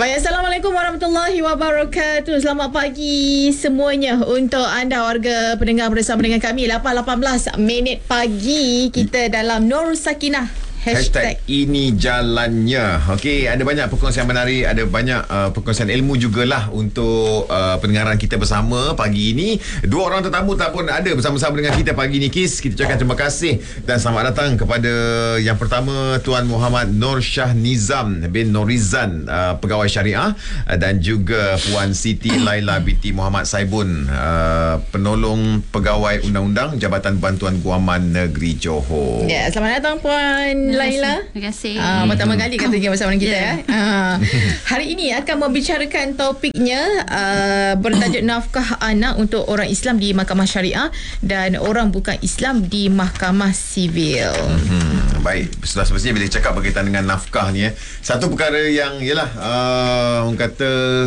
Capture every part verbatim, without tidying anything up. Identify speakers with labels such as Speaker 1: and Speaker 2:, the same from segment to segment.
Speaker 1: Baik, Assalamualaikum warahmatullahi wabarakatuh. Selamat pagi semuanya untuk anda warga pendengar bersama dengan kami. lapan lapan belas minit pagi kita dalam Nur Sakinah.
Speaker 2: Hashtag, Hashtag ini jalannya. Okey, ada banyak perkongsian menarik, ada banyak uh, perkongsian ilmu jugalah untuk uh, pendengaran kita bersama pagi ini. Dua orang tetamu tak pun ada bersama-sama dengan kita pagi ini, Kis. Kita ucapkan terima kasih dan selamat datang kepada yang pertama, Tuan Muhammad Nur Shah Nizam bin Norizan, uh, pegawai syariah, uh, dan juga Puan Siti Laila binti Muhammad Saibun, uh, penolong pegawai undang-undang Jabatan Bantuan Guaman Negeri Johor.
Speaker 1: Ya, selamat datang Puan Laila.
Speaker 3: Terima kasih.
Speaker 1: Uh, pertama kali katanya bersama dengan kita.
Speaker 3: Yeah.
Speaker 1: ya. Uh, hari ini akan membicarakan topiknya uh, bertajuk nafkah anak untuk orang Islam di Mahkamah Syariah dan orang bukan Islam di Mahkamah Sivil.
Speaker 2: Hmm, baik, sudah semestinya bila cakap berkaitan dengan nafkah ni, eh, satu perkara yang ialah uh, orang kata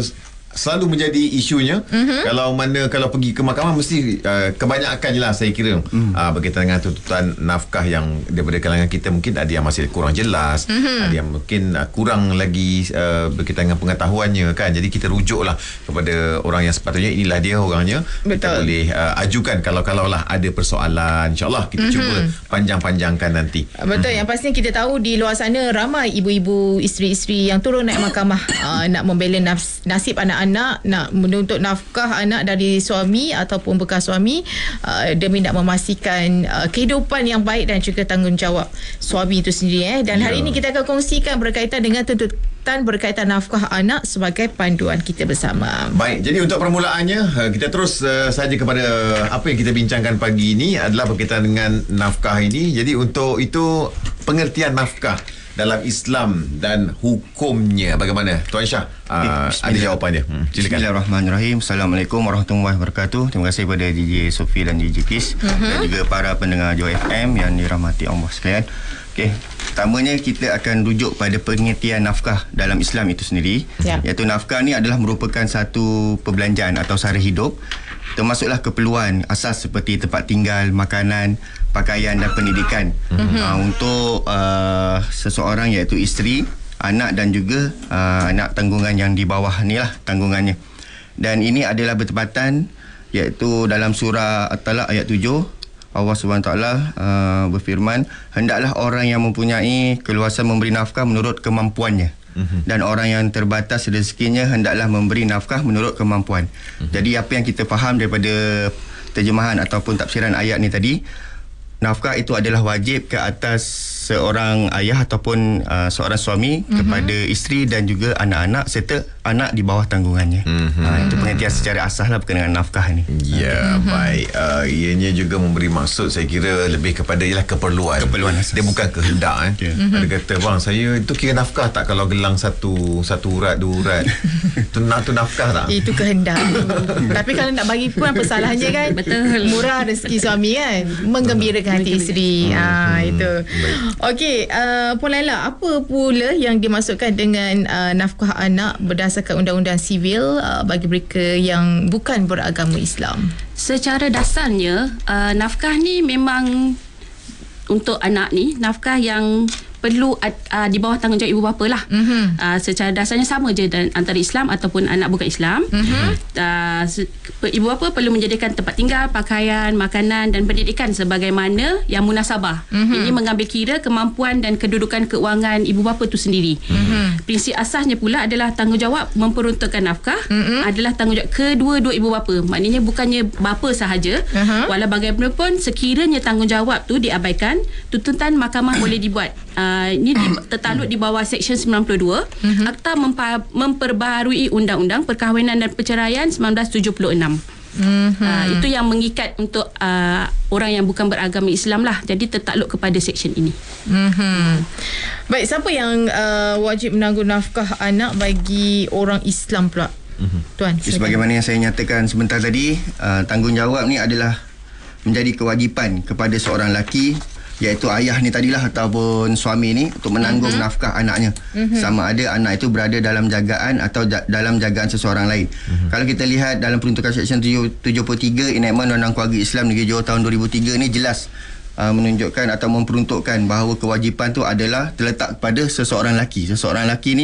Speaker 2: selalu menjadi isunya. Mm-hmm. Kalau mana kalau pergi ke mahkamah mesti uh, kebanyakan je lah saya kira mm. uh, berkaitan dengan tuntutan nafkah yang daripada kalangan kita mungkin ada yang masih kurang jelas, mm-hmm. ada yang mungkin uh, kurang lagi uh, berkaitan dengan pengetahuannya kan. Jadi kita rujuklah kepada orang yang sepatutnya inilah dia orangnya.
Speaker 1: Betul.
Speaker 2: Kita boleh uh, ajukan kalau-kalau lah ada persoalan, insyaAllah kita mm-hmm. cuba panjang-panjangkan nanti.
Speaker 1: Betul.
Speaker 2: Mm-hmm.
Speaker 1: Yang pastinya kita tahu di luar sana ramai ibu-ibu, isteri-isteri yang turun naik mahkamah uh, nak membela nafs, nasib anak anak, nak menuntut nafkah anak dari suami ataupun bekas suami uh, demi nak memastikan uh, kehidupan yang baik dan juga tanggungjawab suami itu sendiri eh. Dan yeah. hari ini kita akan kongsikan berkaitan dengan tuntutan berkaitan nafkah anak sebagai panduan kita bersama.
Speaker 2: Baik, jadi untuk permulaannya kita terus uh, saja kepada apa yang kita bincangkan pagi ini adalah berkaitan dengan nafkah ini. Jadi untuk itu pengertian nafkah dalam Islam dan hukumnya bagaimana? Tuan Syah, uh, ada jawapannya. Hmm, silakan.
Speaker 4: Bismillahirrahmanirrahim. Assalamualaikum warahmatullahi wabarakatuh. Terima kasih kepada D J Sofi dan D J Kis, uh-huh. dan juga para pendengar Joy F M yang dirahmati Allah sekalian. Okey, pertamanya kita akan rujuk pada pengertian nafkah dalam Islam itu sendiri. Yeah. Iaitu nafkah ni adalah merupakan satu perbelanjaan atau sara hidup, termasuklah keperluan asas seperti tempat tinggal, makanan, pakaian dan pendidikan mm-hmm. uh, untuk uh, seseorang iaitu isteri, anak dan juga uh, anak tanggungan yang di bawah ni lah tanggungannya. Dan ini adalah bertepatan iaitu dalam surah At-Talaq ayat tujuh, Allah subhanahu wa taala uh, berfirman, hendaklah orang yang mempunyai keluasan memberi nafkah menurut kemampuannya. Mm-hmm. Dan orang yang terbatas rezekinya hendaklah memberi nafkah menurut kemampuan. Mm-hmm. Jadi apa yang kita faham daripada terjemahan ataupun tafsiran ayat ni tadi, nafkah itu adalah wajib ke atas seorang ayah ataupun uh, seorang suami mm-hmm. kepada isteri dan juga anak-anak serta anak di bawah tanggungannya. Mm-hmm. Uh, itu pengertian secara asas lah berkenaan dengan nafkah ni.
Speaker 2: Ya, mm-hmm. baik. Uh, ianya juga memberi maksud saya kira lebih kepada ialah keperluan. Keperluan asas. Dia bukan kehendak. Eh. Okay. Mm-hmm. Ada kata, bang saya itu kira nafkah tak kalau gelang satu satu urat, dua urat? tu, tu nafkah tak?
Speaker 1: Itu kehendak. Tapi kalau nak bagi pun apa salahnya kan? Betul. Murah rezeki suami kan? Menggembirakan hati isteri. Hmm. Ah, itu. Okey, uh, Puan Laila, apa pula yang dimasukkan dengan uh, nafkah anak berdasarkan undang-undang sivil uh, bagi mereka yang bukan beragama Islam?
Speaker 3: Secara dasarnya, uh, nafkah ni memang untuk anak ni, nafkah yang perlu uh, di bawah tanggungjawab ibu bapa lah. Mm-hmm. Uh, secara dasarnya sama je dan antara Islam ataupun anak bukan Islam. Mm-hmm. Uh, ibu bapa perlu menyediakan tempat tinggal, pakaian, makanan dan pendidikan sebagaimana yang munasabah. Mm-hmm. Ini mengambil kira kemampuan dan kedudukan keuangan ibu bapa tu sendiri. Mm-hmm. Prinsip asasnya pula adalah tanggungjawab memperuntukkan nafkah mm-hmm. adalah tanggungjawab kedua-dua ibu bapa. Maknanya bukannya bapa sahaja. Uh-huh. Walau bagaimanapun sekiranya tanggungjawab tu diabaikan, tuntutan mahkamah boleh dibuat. Uh, ini di, tertakluk di bawah Seksyen sembilan puluh dua mm-hmm. Akta mempa, memperbaharui Undang-Undang Perkahwinan dan Perceraian seribu sembilan ratus tujuh puluh enam. Mm-hmm. Uh, itu yang mengikat untuk uh, orang yang bukan beragama Islam lah. Jadi tertakluk kepada seksyen ini.
Speaker 1: Mm-hmm. Baik, siapa yang uh, wajib menanggung nafkah anak bagi orang Islam pula? Mm-hmm. Tuan,
Speaker 4: sebagaimana yang saya nyatakan sebentar tadi, uh, tanggungjawab ni adalah menjadi kewajipan kepada seorang lelaki, iaitu ayah ni tadilah ataupun suami ni untuk menanggung mm-hmm. nafkah anaknya. Mm-hmm. Sama ada anak itu berada dalam jagaan atau ja- dalam jagaan seseorang lain. Mm-hmm. Kalau kita lihat dalam peruntukan Seksyen tujuh puluh tiga Enactment Undang-Undang Keluarga Islam Negeri Johor tahun dua ribu tiga ni jelas uh, menunjukkan atau memperuntukkan bahawa kewajipan tu adalah terletak pada seseorang lelaki. Seseorang lelaki ni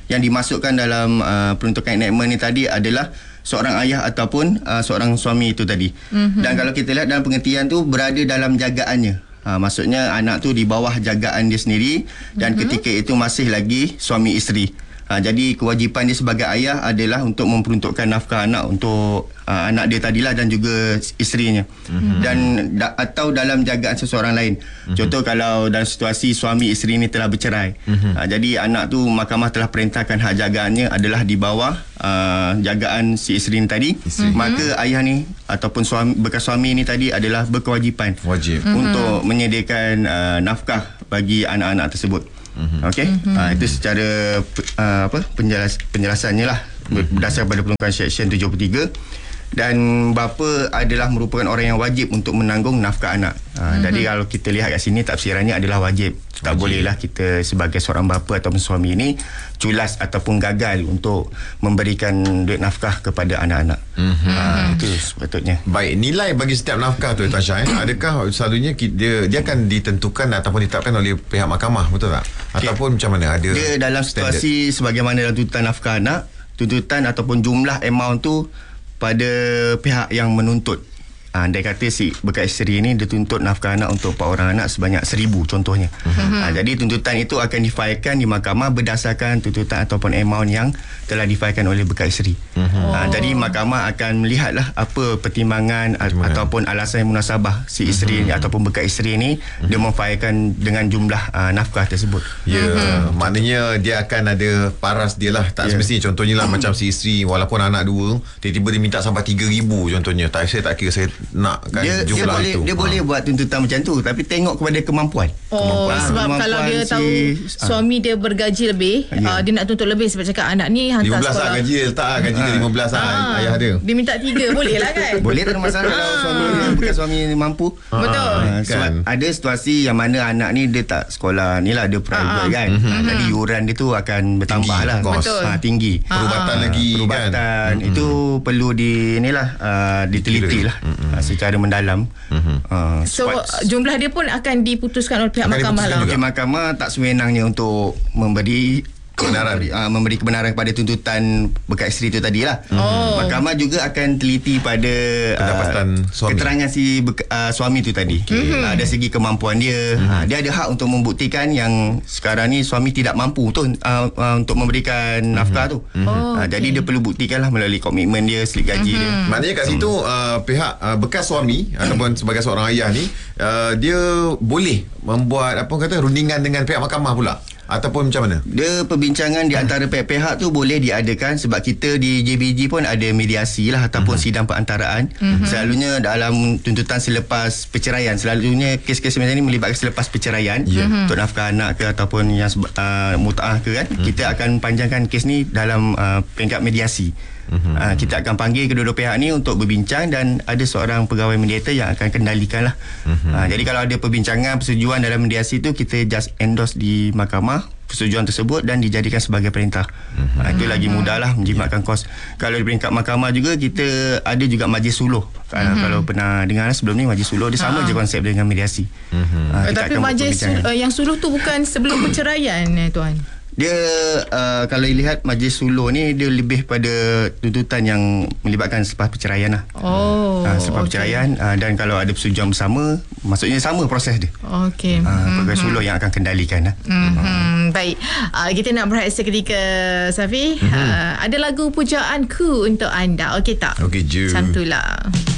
Speaker 4: yang dimasukkan dalam uh, peruntukan enactment ni tadi adalah seorang ayah ataupun uh, seorang suami itu tadi. Mm-hmm. Dan kalau kita lihat dalam pengertian tu berada dalam jagaannya. Ha, maksudnya anak tu di bawah jagaan dia sendiri dan mm-hmm. ketika itu masih lagi suami isteri. Ha, jadi kewajipan dia sebagai ayah adalah untuk memperuntukkan nafkah anak untuk uh, anak dia tadilah dan juga isterinya. Mm-hmm. Dan da, atau dalam jagaan seseorang lain. Mm-hmm. Contoh kalau dalam situasi suami isteri ini telah bercerai. Mm-hmm. Ha, jadi anak tu mahkamah telah perintahkan hak jagaannya adalah di bawah uh, jagaan si isteri ini tadi. Mm-hmm. Maka ayah ni ataupun suami, bekas suami ini tadi adalah berkewajipan
Speaker 2: wajib
Speaker 4: untuk mm-hmm. menyediakan uh, nafkah bagi anak-anak tersebut. Mm-hmm. Okey, mm-hmm. uh, itu secara uh, apa penjelas penjelasannya lah mm-hmm. berdasarkan pada peruntukan Seksyen tujuh puluh tiga. Dan bapa adalah merupakan orang yang wajib untuk menanggung nafkah anak. Uh, mm-hmm. Jadi kalau kita lihat kat sini tafsirannya adalah wajib. Tak wajib. Bolehlah kita sebagai seorang bapa ataupun suami ini culas ataupun gagal untuk memberikan duit nafkah kepada anak-anak. Mm-hmm. Uh, itu sepatutnya.
Speaker 2: Baik, nilai bagi setiap nafkah tu Tuan Syah, eh? Adakah selalunya dia dia akan ditentukan ataupun ditetapkan oleh pihak mahkamah, betul tak? Ataupun okay. macam mana? Ada
Speaker 4: dia dalam situasi standard sebagaimana dalam tuntutan nafkah anak, tuntutan ataupun jumlah amount tu pada pihak yang menuntut. Ha, dia kata si bekas isteri ni dia tuntut nafkah anak untuk empat orang anak sebanyak seribu contohnya. Uh-huh. Ha, jadi tuntutan itu akan difailkan di mahkamah berdasarkan tuntutan ataupun amount yang telah difailkan oleh bekas isteri. Uh-huh. Ha, jadi mahkamah akan melihatlah apa pertimbangan, pertimbangan. ataupun alasan yang munasabah si isteri uh-huh. ni ataupun bekas isteri ni uh-huh. dia memfailkan dengan jumlah uh, nafkah tersebut.
Speaker 2: Ya, yeah. uh-huh. maknanya dia akan ada paras dia lah. Tak yeah. semestinya contohnya lah uh-huh. macam si isteri walaupun anak dua tiba-tiba dia minta sampai tiga ribu contohnya. Tak, saya tak kira saya nak kan
Speaker 4: dia, dia boleh itu. Dia ha. boleh buat tuntutan macam tu, tapi tengok kepada kemampuan.
Speaker 1: Oh,
Speaker 4: kemampuan.
Speaker 1: sebab kemampuan kalau dia si, tahu suami dia bergaji lebih, yeah. uh, dia nak tuntut lebih sebab cakap anak ni hantar
Speaker 2: lima belas
Speaker 1: sekolah.
Speaker 2: Lah gaji dia letak lah, gaji ha. dia lima belas lah ha. ayah dia.
Speaker 1: Dia minta tiga, boleh lah kan?
Speaker 4: Boleh, tak ada masalah kalau suami bukan suami mampu.
Speaker 1: Ha. Betul.
Speaker 4: Ha. Sebab kan. ada situasi yang mana anak ni dia tak sekolah ni lah, dia private ha. kan. Mm-hmm. Jadi yuran dia tu akan bertambah tinggi, lah.
Speaker 1: Betul.
Speaker 4: Ha, tinggi.
Speaker 2: Perubatan ha. lagi
Speaker 4: Perubatan
Speaker 2: kan.
Speaker 4: itu mm-hmm. perlu di inilah uh, diteliti lah mm-hmm. uh, secara mendalam.
Speaker 2: Mm-hmm.
Speaker 1: Uh, so jumlah dia pun akan diputuskan oleh pihak mahkamah lah.
Speaker 4: Pihak mahkamah tak sewenangnya untuk memberi kebenaran uh, memberi kebenaran kepada tuntutan bekas isteri itu tadilah. Oh. Mahkamah juga akan teliti pada
Speaker 2: pendapatan uh, suami. Keterangan
Speaker 4: si beka, uh, suami itu tadi. Okay. Mm-hmm. Uh, dari segi kemampuan dia, mm-hmm. uh, dia ada hak untuk membuktikan yang sekarang ni suami tidak mampu tu uh, uh, untuk memberikan mm-hmm. nafkah tu. Mm-hmm. Oh, uh, okay. Jadi dia perlu buktikanlah melalui komitmen dia, slip gaji mm-hmm. dia.
Speaker 2: Maknanya kat situ uh, pihak uh, bekas suami mm-hmm. ataupun sebagai seorang ayah ni uh, dia boleh membuat apa kata rundingan dengan pihak mahkamah pula. Ataupun macam mana?
Speaker 4: Dia perbincangan di antara pihak-pihak tu boleh diadakan sebab kita di J B G pun ada mediasi lah ataupun uh-huh. sidang perantaraan. Uh-huh. Selalunya dalam tuntutan selepas perceraian, selalunya kes-kes macam ni melibatkan selepas perceraian yeah. untuk nafkah anak ke ataupun yang uh, mut'ah ke kan. Uh-huh. Kita akan panjangkan kes ni dalam uh, peringkat mediasi. Uh-huh. Uh, kita akan panggil kedua-dua pihak ni untuk berbincang dan ada seorang pegawai mediator yang akan kendalikan lah. Uh-huh. Uh, jadi kalau ada perbincangan, persetujuan dalam mediasi tu kita just endorse di mahkamah persetujuan tersebut dan dijadikan sebagai perintah. Uh-huh. Uh, itu lagi mudah lah menjimatkan kos. Kalau di peringkat mahkamah juga kita ada juga majlis suluh. Uh-huh. Kalau pernah dengar sebelum ni majlis suluh dia sama uh-huh. je konsep dengan mediasi. Uh-huh. Uh,
Speaker 1: Tapi majlis uh, yang suluh tu bukan sebelum perceraian eh, Tuan?
Speaker 4: Dia uh, kalau dilihat majlis suluh ni dia lebih pada tuntutan yang melibatkan selepas perceraian lah.
Speaker 1: Oh.
Speaker 4: Uh, selepas okay. perceraian uh, dan kalau ada persetujuan bersama, maksudnya sama proses dia.
Speaker 1: Okey.
Speaker 4: Uh, mm-hmm. Pegawai suluh yang akan kendalikan lah.
Speaker 1: Mm-hmm. Uh. Baik. Uh, kita nak berehat seketika, Safi. Mm-hmm. Uh, ada lagu pujaanku untuk anda. Okey tak?
Speaker 2: Okey je.
Speaker 1: Santulah.